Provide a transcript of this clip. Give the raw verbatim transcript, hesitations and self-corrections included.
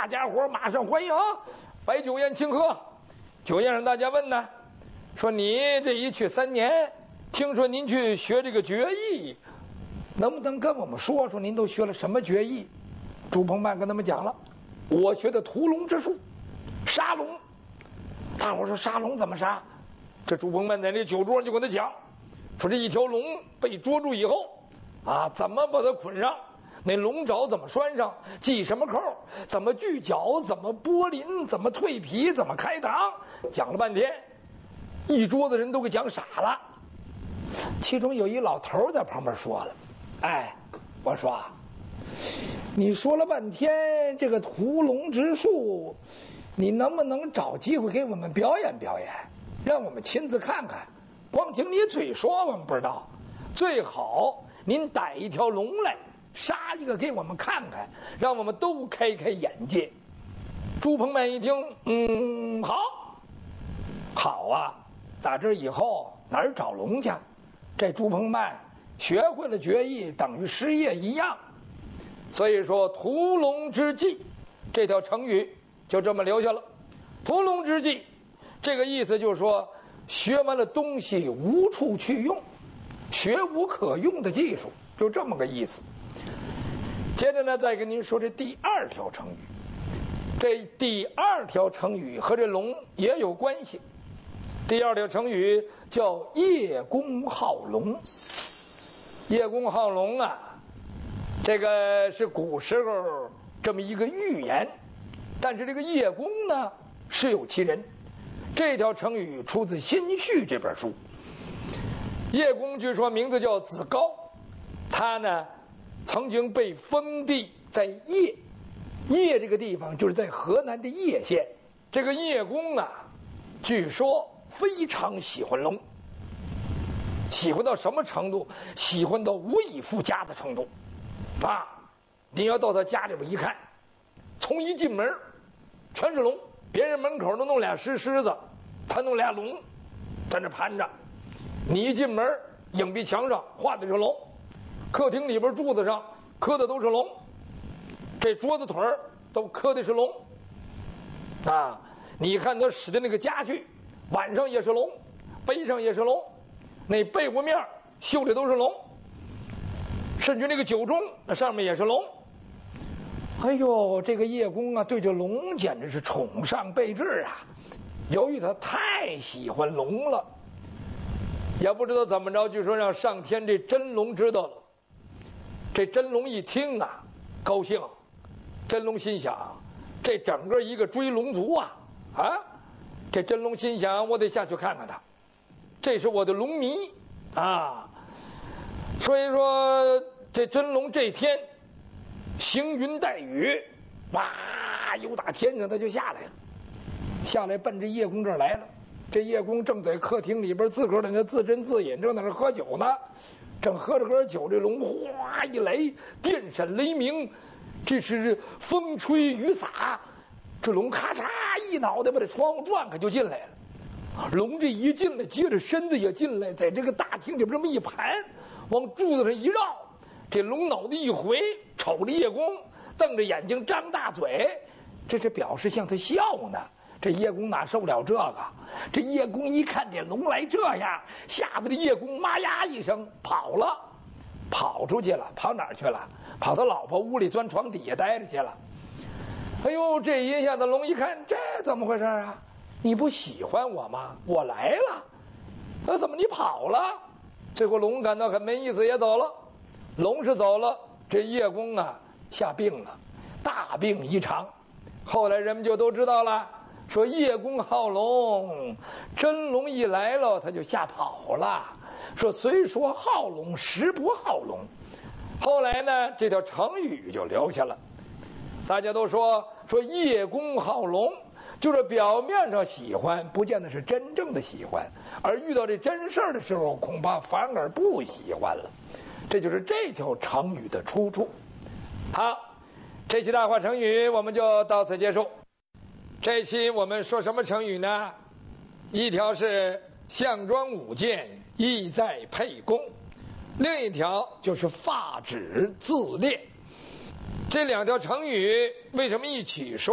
大家伙马上欢迎啊！摆酒宴庆贺。酒宴上大家问呢，说你这一去三年，听说您去学这个绝艺，能不能跟我们说说您都学了什么绝艺？朱鹏曼跟他们讲了，我学的屠龙之术，杀龙。大伙说杀龙怎么杀？这朱鹏曼在这酒桌上就跟他讲，说这一条龙被捉住以后啊，怎么把它捆上？那龙爪怎么拴上？系什么扣？怎么锯脚？怎么剥鳞？怎么蜕皮？怎么开膛？讲了半天，一桌子人都给讲傻了。其中有一老头在旁边说了：“哎，我说，你说了半天这个屠龙之术，你能不能找机会给我们表演表演，让我们亲自看看？光听你嘴说我们不知道，最好您逮一条龙来。”杀一个给我们看看，让我们都开开眼界。朱鹏曼一听，嗯，好，好啊！打这以后哪儿找龙去？这朱鹏曼学会了绝艺，等于失业一样。所以说，屠龙之计这条成语就这么留下了。屠龙之计，这个意思就是说，学完了东西无处去用，学无可用的技术，就这么个意思。接着呢，再跟您说这第二条成语。这第二条成语和这龙也有关系。第二条成语叫叶公好龙。叶公好龙啊，这个是古时候这么一个寓言，但是这个叶公呢是有其人。这条成语出自《新序》这本书。叶公据说名字叫子高，他呢曾经被封地在叶，叶这个地方就是在河南的叶县。这个叶公啊，据说非常喜欢龙，喜欢到什么程度？喜欢到无以复加的程度啊！你要到他家里边一看，从一进门全是龙，别人门口都弄俩石狮子，他弄俩龙在那盘着。你一进门，影壁墙上画的是龙。客厅里边柱子上刻的都是龙，这桌子腿儿都刻的是龙啊！你看他使的那个家具，碗上也是龙，杯上也是龙，那被窝面绣的都是龙，甚至那个酒盅那上面也是龙。哎呦，这个叶公啊，对这龙简直是崇尚备至啊！由于他太喜欢龙了，也不知道怎么着，就说让上天这真龙知道了。这真龙一听啊，高兴。真龙心想，这整个一个追龙族啊啊！这真龙心想，我得下去看看他，这是我的龙迷啊。所以说，这真龙这天行云带雨，哇，由打天上他就下来了，下来奔着叶公这儿来了。这叶公正在客厅里边自个儿在那自斟自饮，正在那喝酒呢。正喝着喝着酒，这龙哗一来，电闪雷鸣，这是风吹雨洒，这龙咔嚓一脑袋把这窗户撞开就进来了。龙这一进来，接着身子也进来，在这个大厅里边这么一盘，往柱子上一绕，这龙脑袋一回，瞅着叶公，瞪着眼睛，张大嘴，这是表示向他笑呢。这叶公哪受了这个？这叶公一看这龙来这样，吓得这叶公妈呀一声跑了，跑出去了。跑哪儿去了？跑他老婆屋里钻床底下待着去了。哎呦，这一下子龙一看，这怎么回事啊？你不喜欢我吗？我来了，那怎么你跑了？最后龙感到很没意思，也走了。龙是走了，这叶公啊下病了，大病一场。后来人们就都知道了。说叶公好龙，真龙一来了他就吓跑了。说虽说好龙，实不好龙。后来呢，这条成语就留下了。大家都说说叶公好龙，就是表面上喜欢，不见得是真正的喜欢，而遇到这真事儿的时候，恐怕反而不喜欢了。这就是这条成语的出处。好，这期大话成语我们就到此结束。这期我们说什么成语呢？一条是项庄舞剑，意在沛公，另一条就是发指自恋。这两条成语为什么一起说？